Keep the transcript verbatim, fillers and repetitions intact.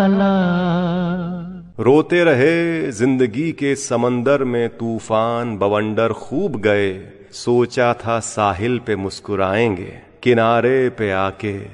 रोते रहे जिंदगी के समंदर में तूफान बवंडर खूब गए, सोचा था साहिल पे मुस्कुराएंगे, किनारे पे आके